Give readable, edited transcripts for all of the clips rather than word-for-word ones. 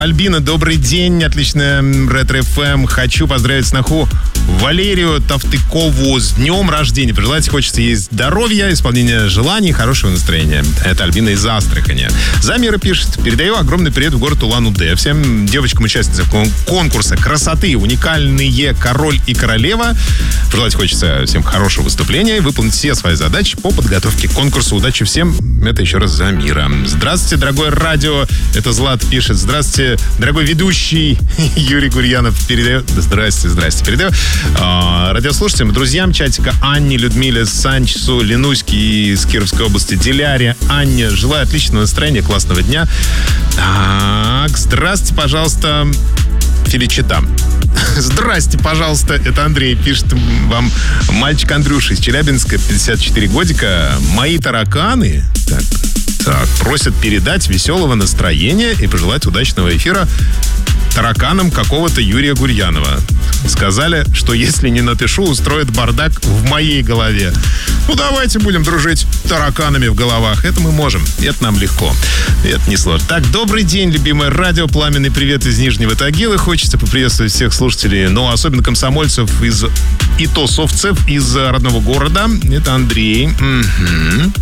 Альбина, добрый день, отличная Ретро-ФМ. Хочу поздравить сноху Валерию Тавтыкову с днем рождения. Пожелать хочется ей здоровья, исполнения желаний, хорошего настроения. Это Альбина из Астрахани. Замира пишет: передаю огромный привет в город Улан-Удэ. Всем девочкам-участницам конкурса красоты «Уникальные король и королева». Пожелать хочется всем хорошего выступления и выполнить все свои задачи по подготовке к конкурсу. Удачи всем. Это еще раз Замира. Здравствуйте, дорогое радио. Это Злат пишет. Здравствуйте, дорогой ведущий Юрий Гурьянов. Передаю. Здрасте. Передаю радиослушателям, друзьям чатика Анне, Людмиле, Санчесу, Ленуське из Кировской области, Диляре, Анне. Желаю отличного настроения, классного дня. Так, здравствуйте, пожалуйста, Феличита. Здрасте, пожалуйста, это Андрей пишет вам. Мальчик Андрюша из Челябинска, 54 годика. Мои тараканы просят передать веселого настроения и пожелать удачного эфира тараканам какого-то Юрия Гурьянова. Сказали, что если не напишу, устроит бардак в моей голове. Ну, давайте будем дружить тараканами в головах. Это мы можем. Это нам легко. Это не сложно. Так, добрый день, любимое радио. Пламенный привет из Нижнего Тагила. Хочется поприветствовать всех слушателей, но особенно комсомольцев из итосовцев из родного города. Это Андрей. Угу.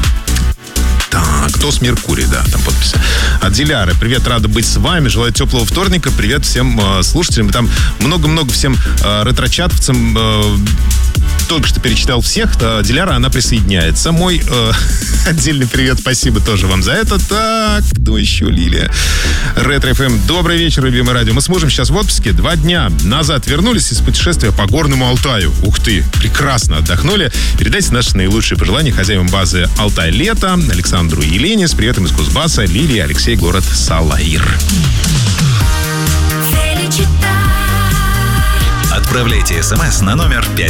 Так, кто с Меркурий, да, там подписи. От Диляры. Привет, рада быть с вами. Желаю теплого вторника. Привет всем слушателям. Там много-много всем ретро-чатовцам. Только что перечитал всех. Диляра, она присоединяется. Мой отдельный привет, спасибо тоже вам за это. Так, кто еще, Лилия? Ретро-ФМ. Добрый вечер, любимое радио. Мы с мужем сейчас в отпуске. 2 дня назад вернулись из путешествия по Горному Алтаю. Ух ты, прекрасно отдохнули. Передайте наши наилучшие пожелания хозяевам базы Алтай Лето, Александру и Елене. С приветом из Кузбасса, Лилии, Алексей, город Салаир. Отправляйте смс на номер 5